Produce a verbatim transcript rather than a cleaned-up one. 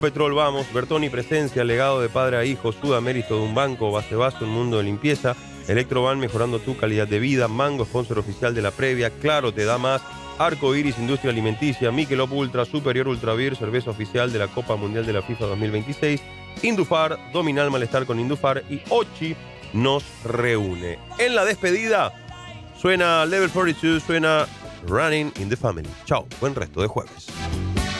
Petrol Vamos, Bertoni Presencia, legado de padre a hijo, Sudamérito de un banco, Base Vaso, un mundo de limpieza, Electroban mejorando tu calidad de vida, Mango, sponsor oficial de la previa, Claro te da más, Arco Iris, Industria Alimenticia, Michelob Ultra, Superior Ultra Beer, cerveza oficial de la Copa Mundial de la FIFA dos mil veintiséis, Indufar, domina el malestar con Indufar y Ochi nos reúne. En la despedida suena Level cuarenta y dos, suena Running in the Family. Chao, buen resto de jueves.